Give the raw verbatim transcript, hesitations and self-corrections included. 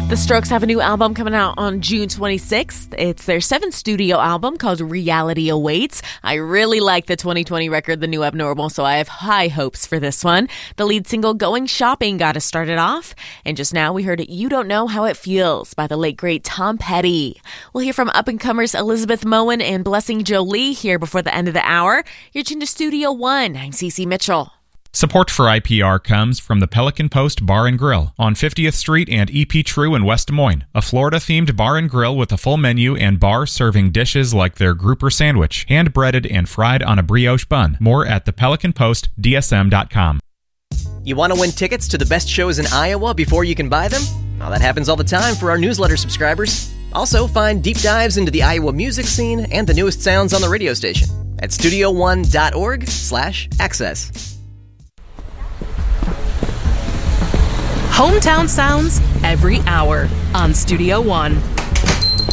The Strokes have a new album coming out on June twenty-sixth. It's their seventh studio album called Reality Awaits. I really like the twenty twenty record, The New Abnormal, so I have high hopes for this one. The lead single, Going Shopping, got us started off. And just now we heard You Don't Know How It Feels by the late, great Tom Petty. We'll hear from up-and-comers Elizabeth Moen and Blessing Jolie here before the end of the hour. You're tuned to Studio One. I'm Cece Mitchell. Support for I P R comes from the Pelican Post Bar and Grill on fiftieth Street and E P True in West Des Moines, a Florida-themed bar and grill with a full menu and bar serving dishes like their grouper sandwich, hand-breaded and fried on a brioche bun. More at the pelican post d s m dot com. You want to win tickets to the best shows in Iowa before you can buy them? Well, that happens all the time for our newsletter subscribers. Also, find deep dives into the Iowa music scene and the newest sounds on the radio station at studio one dot org slash access. Hometown sounds every hour on Studio One.